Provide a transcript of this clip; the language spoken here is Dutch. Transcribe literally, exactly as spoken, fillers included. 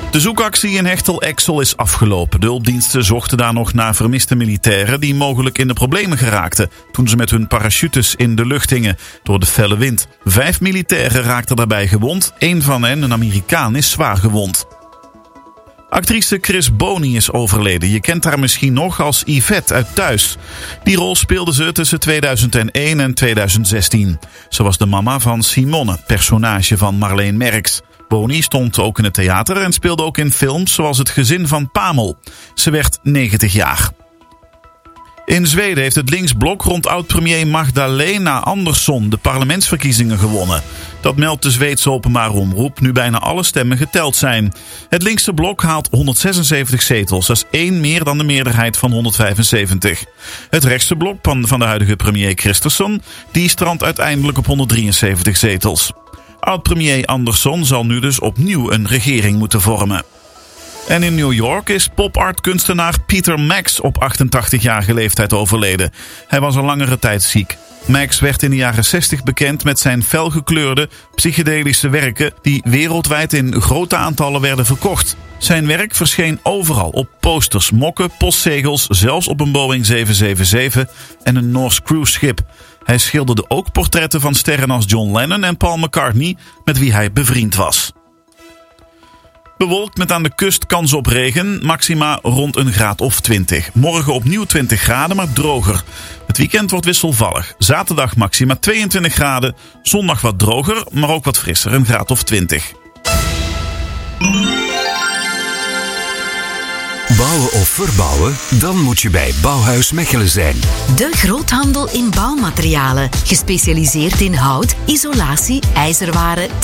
De zoekactie in Hechtel-Exel is afgelopen. De hulpdiensten zochten daar nog naar vermiste militairen die mogelijk in de problemen geraakten toen ze met hun parachutes in de lucht hingen door de felle wind. Vijf militairen raakten daarbij gewond. Eén van hen, een Amerikaan, is zwaar gewond. Actrice Chris Boni is overleden. Je kent haar misschien nog als Yvette uit Thuis. Die rol speelde ze tussen tweeduizend één en tweeduizend zestien. Ze was de mama van Simone, personage van Marleen Merks. Boni stond ook in het theater en speelde ook in films zoals Het gezin van Pamel. Ze werd negentig jaar. In Zweden heeft het linksblok rond oud-premier Magdalena Andersson de parlementsverkiezingen gewonnen. Dat meldt de Zweedse openbare omroep, nu bijna alle stemmen geteld zijn. Het linkse blok haalt honderdzesenzeventig zetels, dat is één meer dan de meerderheid van honderdvijfenzeventig. Het rechtse blok van de huidige premier Kristersson, die strandt uiteindelijk op honderddrieënzeventig zetels. Oud-premier Andersson zal nu dus opnieuw een regering moeten vormen. En in New York is pop-art-kunstenaar Peter Max op achtentachtigjarige leeftijd overleden. Hij was al langere tijd ziek. Max werd in de jaren zestig bekend met zijn felgekleurde, psychedelische werken die wereldwijd in grote aantallen werden verkocht. Zijn werk verscheen overal op posters, mokken, postzegels, zelfs op een Boeing zeven zeven zeven en een Norse cruise schip. Hij schilderde ook portretten van sterren als John Lennon en Paul McCartney, met wie hij bevriend was. Bewolkt met aan de kust kans op regen, maxima rond een graad of twintig. Morgen opnieuw twintig graden, maar droger. Het weekend wordt wisselvallig. Zaterdag maxima tweeëntwintig graden, zondag wat droger, maar ook wat frisser, een graad of twintig. Bouwen of verbouwen? Dan moet je bij Bouwhuis Mechelen zijn. De groothandel in bouwmaterialen. Gespecialiseerd in hout, isolatie, ijzerwaren,